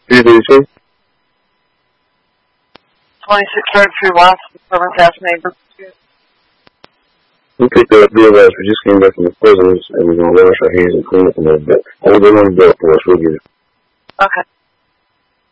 Who did you say? 2633 West, Urban Cast Neighbor. We picked up Bill last. We just came back from the prisons, and we're going to wash our hands and clean up a little bit. Hold the one belt for us. We'll get it. Okay.